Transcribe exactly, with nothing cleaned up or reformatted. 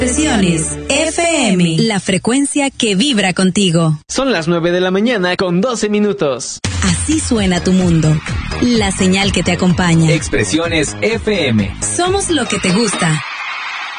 Expresiones F M, la frecuencia que vibra contigo. Son las nueve de la mañana con doce minutos. Así suena tu mundo. La señal que te acompaña. Expresiones F M. Somos lo que te gusta.